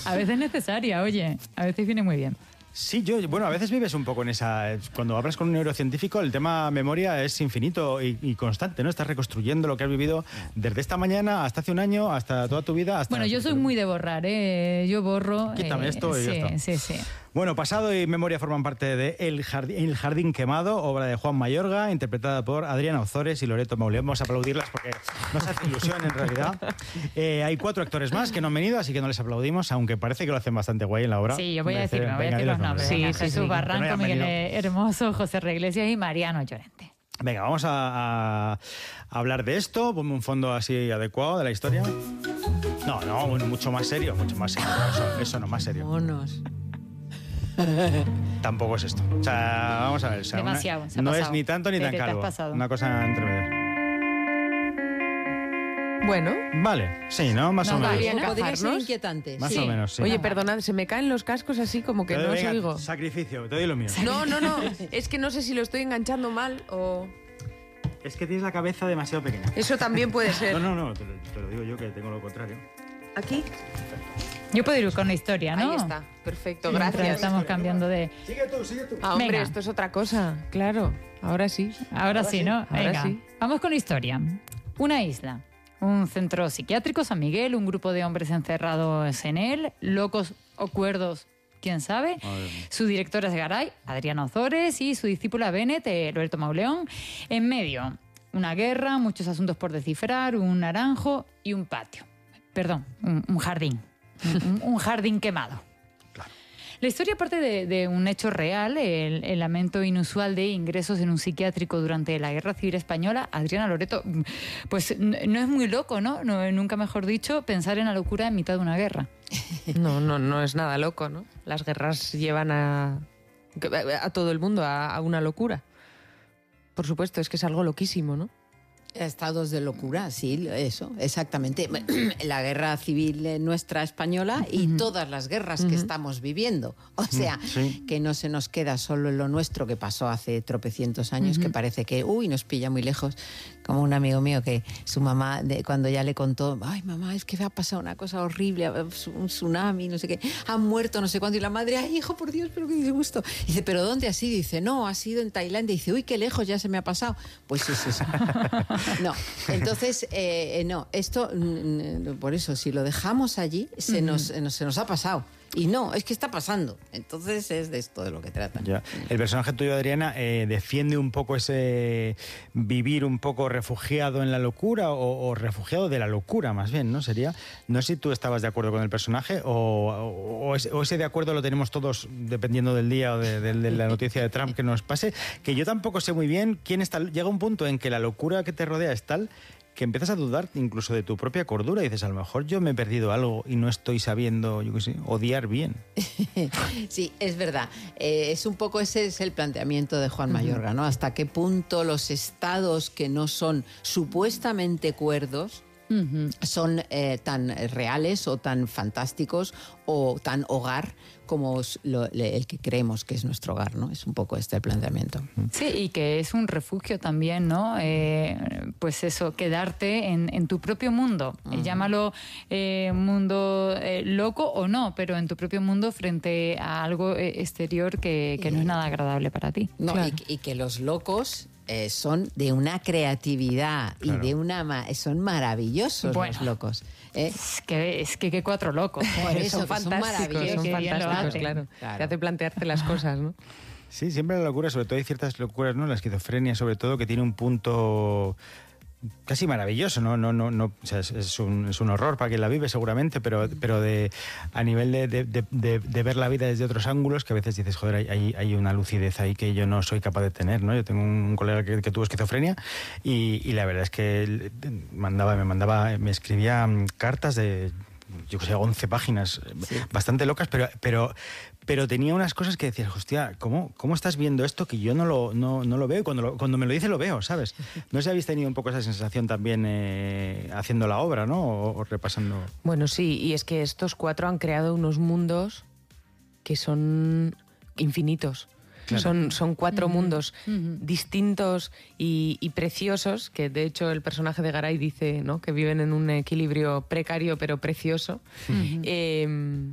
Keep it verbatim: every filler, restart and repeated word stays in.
A veces es necesaria, oye, a veces viene muy bien. Sí, yo, bueno, a veces vives un poco en esa... Cuando hablas con un neurocientífico, el tema memoria es infinito y, y constante, ¿no? Estás reconstruyendo lo que has vivido desde esta mañana hasta hace un año, hasta toda tu vida. Hasta bueno, yo soy muy de borrar, ¿eh? Yo borro... Quítame eh, esto y sí, ya está. Sí, sí. Bueno, pasado y memoria forman parte de El Jardín, El Jardín Quemado, obra de Juan Mayorga, interpretada por Adriana Ozores y Loreto Mauleón. Vamos a aplaudirlas porque nos hace ilusión en realidad. Eh, hay cuatro actores más que no han venido, así que no les aplaudimos, aunque parece que lo hacen bastante guay en la obra. Sí, yo voy a Merece- decir, no, voy a venga, decir di los nombres. Sí, Venga, sí, Jesús sí. Barranco, Que no hayan Miguel venido. Hermoso, José Reiglesias y Mariano Llorente. Venga, vamos a, a hablar de esto. Ponme un fondo así adecuado de la historia. No, no, bueno, mucho más serio, mucho más serio. Eso, eso no, más serio. Monos. Tampoco es esto. O sea, vamos a ver. O sea, Demasiado, una- se ha no pasado. es ni tanto ni Tere, tan te has calvo. pasado. Una cosa entre medio. Bueno, Vale, sí, ¿no? Más No, o menos. vale. podría, ¿no? podría ser Encajarnos. inquietante. Más Sí. o menos, sí. Oye, perdonad, se me caen los cascos así como que Te no os venga, oigo. Sacrificio, te doy lo mío. No, no, no. Es que no sé si lo estoy enganchando mal o... Es que tienes la cabeza demasiado pequeña. Eso también puede No, ser. no, no, te lo, te lo digo yo que tengo lo contrario. Aquí. Yo puedo ir con la historia, ¿no? Ahí está. Perfecto, Mientras gracias. estamos cambiando de... Sigue tú, sigue tú. Ah, hombre, Venga. esto es otra cosa. Claro, ahora sí. Ahora, sí, ¿no? ahora Venga, sí. vamos con la historia. Una isla, un centro psiquiátrico, San Miguel, un grupo de hombres encerrados en él, locos o cuerdos, quién sabe. Madre mía. Su directora es Garay, Adriana Ozores, y su discípula Bennett, eh, Loreto Mauleón. En medio, una guerra, muchos asuntos por descifrar, un naranjo y un patio. Perdón, un, un jardín. Un, un jardín quemado. La historia parte de, de un hecho real, el, el lamento inusual de ingresos en un psiquiátrico durante la Guerra Civil Española. Adriana Loreto, pues n- no es muy loco, ¿no? no nunca mejor dicho, pensar en la locura en mitad de una guerra. No, no, no es nada loco, ¿no? Las guerras llevan a, a todo el mundo a, a una locura. Por supuesto, es que es algo loquísimo, ¿no? Estados de locura, sí, eso, exactamente. La guerra civil eh, nuestra española y todas las guerras que estamos viviendo. O sea, Sí. que no se nos queda solo en lo nuestro que pasó hace tropecientos años, que parece que, uy, nos pilla muy lejos. Como un amigo mío que su mamá, de, cuando ya le contó, ay, mamá, es que me ha pasado una cosa horrible, un tsunami, no sé qué, han muerto no sé cuándo. Y la madre, ay, hijo, por Dios, pero qué disgusto. Y dice, ¿pero dónde ha sido? Y dice, no, ha sido en Tailandia. Y dice, uy, qué lejos, ya se me ha pasado. Pues sí, sí, sí. No, entonces, eh, no, esto, mm, por eso, si lo dejamos allí, se, nos, se nos, se nos ha pasado. Y no, es que está pasando. Entonces es de esto de lo que trata. Ya. El personaje tuyo, Adriana, eh, defiende un poco ese vivir un poco refugiado en la locura o, o refugiado de la locura, más bien, ¿no? Sería. No sé si tú estabas de acuerdo con el personaje o, o, o ese, o ese de acuerdo lo tenemos todos dependiendo del día o de, de- de la noticia de Trump que nos pase, que yo tampoco sé muy bien quién está. Llega un punto en que la locura que te rodea es tal que empiezas a dudar incluso de tu propia cordura y dices, a lo mejor yo me he perdido algo y no estoy sabiendo, yo qué sé, odiar bien. Sí, es verdad. Eh, es un poco ese es el planteamiento de Juan Mayorga, ¿no? Hasta qué punto los estados que no son supuestamente cuerdos Ujú. son eh, tan reales o tan fantásticos o tan hogar como es lo- le- el que creemos que es nuestro hogar, ¿no? Es un poco este el planteamiento. Sí, y que es un refugio también, ¿no? Eh, pues eso, quedarte en, en tu propio mundo. Eh, llámalo eh, mundo eh, loco o no, pero en tu propio mundo frente a algo eh, exterior que, que no es nada agradable para ti. No, Claro. y, que- y que los locos eh, son de una creatividad Claro. y de una ma- son maravillosos Bueno. los locos. ¿eh? Es que, es que qué cuatro locos. Por ¿eh? eso, son que son fantásticos, maravillosos. son Qué bien lo fantásticos, hacen. claro. Claro. Te hace plantearte las cosas, ¿no? Sí, siempre la locura, sobre todo hay ciertas locuras, ¿no? La esquizofrenia, sobre todo, que tiene un punto casi maravilloso, ¿no? No, no, no, o sea, es, es un, es un horror para quien la vive, seguramente, pero, pero de, a nivel de, de, de- de- de ver la vida desde otros ángulos, que a veces dices, joder, hay, hay, hay una lucidez ahí que yo no soy capaz de tener, ¿no? Yo tengo un colega que, que tuvo esquizofrenia y, y la verdad es que él mandaba, me mandaba, me escribía mm, cartas de, yo que sé, once páginas, bastante locas, pero, pero, pero tenía unas cosas que decías, hostia, ¿cómo, cómo estás viendo esto que yo no lo, no, no lo veo? Y cuando, lo- cuando me lo dice lo veo, ¿sabes? No sé si habéis tenido un poco esa sensación también eh, haciendo la obra, ¿no? O, o repasando. Bueno, sí, y es que estos cuatro han creado unos mundos que son infinitos. Claro. Son, son cuatro mundos Ujú. distintos y, y preciosos, que de hecho el personaje de Garay dice, ¿no?, que viven en un equilibrio precario pero precioso. Eh,